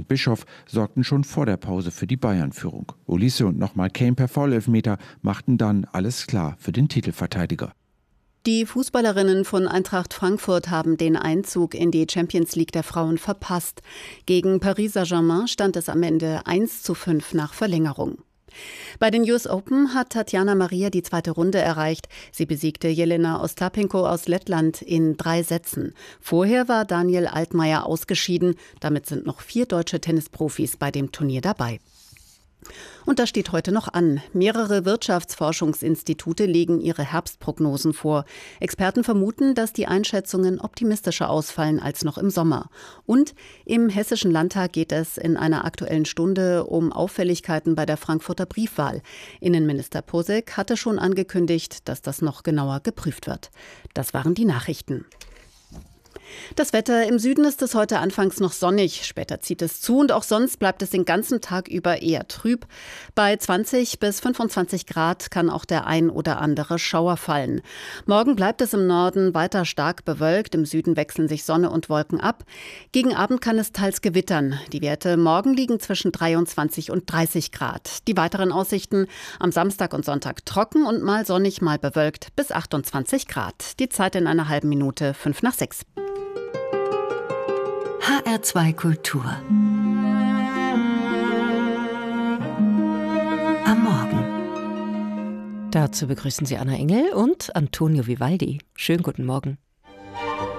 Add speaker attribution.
Speaker 1: und Bischoff sorgten schon vor der Pause für die Bayern-Führung. Olise und nochmal Kane per Foulelfmeter machten dann alles klar für den Titelverteidiger.
Speaker 2: Die Fußballerinnen von Eintracht Frankfurt haben den Einzug in die Champions League der Frauen verpasst. Gegen Paris Saint-Germain stand es am Ende 1:5 nach Verlängerung. Bei den US Open hat Tatjana Maria die zweite Runde erreicht. Sie besiegte Jelena Ostapenko aus Lettland in 3 Sätzen. Vorher war Daniel Altmaier ausgeschieden. Damit sind noch 4 deutsche Tennisprofis bei dem Turnier dabei. Und das steht heute noch an. Mehrere Wirtschaftsforschungsinstitute legen ihre Herbstprognosen vor. Experten vermuten, dass die Einschätzungen optimistischer ausfallen als noch im Sommer. Und im Hessischen Landtag geht es in einer Aktuellen Stunde um Auffälligkeiten bei der Frankfurter Briefwahl. Innenminister Posek hatte schon angekündigt, dass das noch genauer geprüft wird. Das waren die Nachrichten. Das Wetter: Im Süden ist es heute anfangs noch sonnig, später zieht es zu und auch sonst bleibt es den ganzen Tag über eher trüb. Bei 20 bis 25 Grad kann auch der ein oder andere Schauer fallen. Morgen bleibt es im Norden weiter stark bewölkt, im Süden wechseln sich Sonne und Wolken ab. Gegen Abend kann es teils gewittern. Die Werte morgen liegen zwischen 23 und 30 Grad. Die weiteren Aussichten: am Samstag und Sonntag trocken und mal sonnig, mal bewölkt bis 28 Grad. Die Zeit in einer halben Minute 5:05.
Speaker 3: HR2 Kultur. Am Morgen.
Speaker 4: Dazu begrüßen Sie Anna Engel und Antonio Vivaldi. Schönen guten Morgen.